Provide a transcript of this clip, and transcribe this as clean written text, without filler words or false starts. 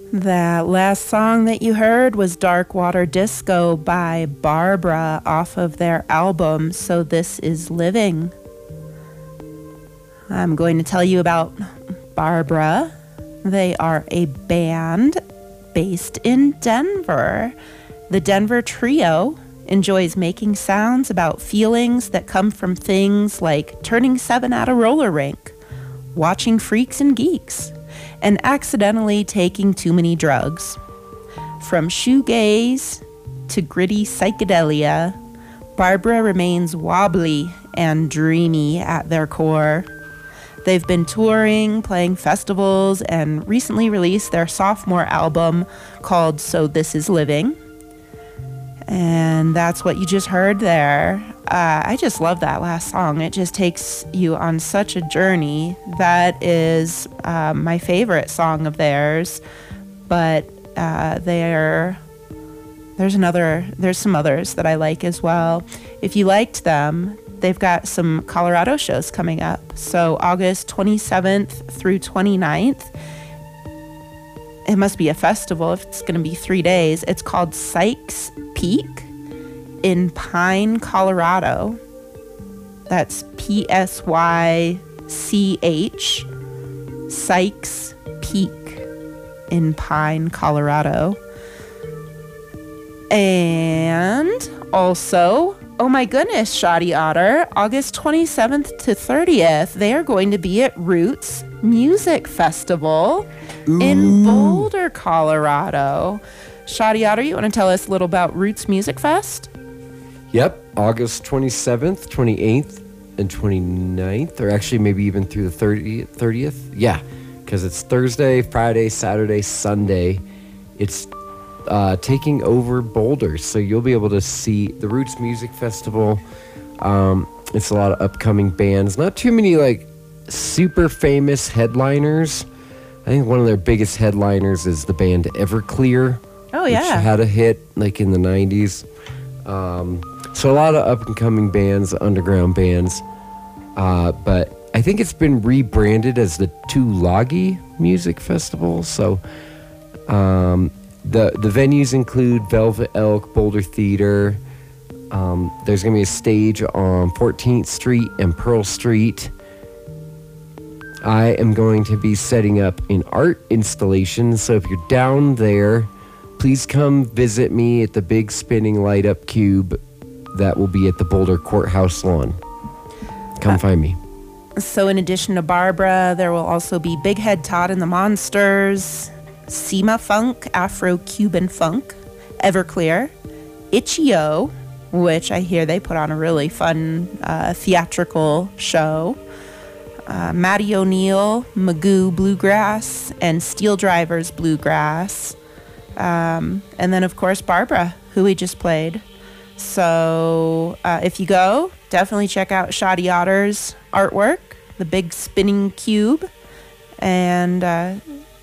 That last song that you heard was Dark Water Disco by Barbara off of their album So This Is Living. I'm going to tell you about Barbara. They are a band based in Denver. The Denver Trio enjoys making sounds about feelings that come from things like turning 7 at a roller rink, watching Freaks and Geeks, and accidentally taking too many drugs. From shoegaze to gritty psychedelia, Barbara remains wobbly and dreamy at their core. They've been touring, playing festivals, and recently released their sophomore album called So This Is Living. And that's what you just heard there. I just love that last song. It just takes you on such a journey. That is my favorite song of theirs. But there's some others that I like as well. If you liked them, they've got some Colorado shows coming up. So August 27th through 29th. It must be a festival if it's going to be 3 days. It's called Sykes Peak in Pine, Colorado. That's Psych, Sykes Peak in Pine, Colorado. And also, oh my goodness, Shoddy Otter, August 27th to 30th, they are going to be at Roots Music Festival in Boulder, Colorado. Shoddy Otter, you want to tell us a little about Roots Music Fest? Yep, August 27th, 28th, and 29th, or actually maybe even through the 30th. Yeah, because it's Thursday, Friday, Saturday, Sunday. It's taking over Boulder, so you'll be able to see the Roots Music Festival. It's a lot of upcoming bands. Not too many, like, super famous headliners. I think one of their biggest headliners is the band Everclear. Oh, yeah. Which had a hit, like, in the 90s. So a lot of up-and-coming bands, underground bands. But I think it's been rebranded as the Tulagi Music Festival. So the venues include Velvet Elk, Boulder Theater. There's going to be a stage on 14th Street and Pearl Street. I am going to be setting up an art installation. So if you're down there, please come visit me at the big spinning light up cube that will be at the Boulder Courthouse lawn. Come find me. So in addition to Barbara, there will also be Big Head Todd and the Monsters, Sema Funk, Afro-Cuban Funk, Everclear, Itch.io, which I hear they put on a really fun theatrical show, Matty O'Neill, Magoo Bluegrass, and Steel Drivers Bluegrass. And then, of course, Barbara, who we just played. So if you go, definitely check out Shoddy Otter's artwork, the big spinning cube, and